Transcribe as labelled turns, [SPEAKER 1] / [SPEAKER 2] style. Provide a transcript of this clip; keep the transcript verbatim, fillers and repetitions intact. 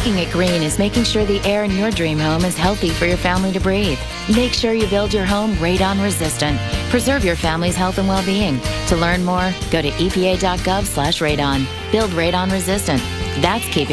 [SPEAKER 1] Making it green is making sure the air in your dream home is healthy for your family to breathe. Make sure you build your home radon resistant. Preserve your family's health and well-being. To learn more, go to E P A dot gov slash radon. Build radon resistant. That's keeping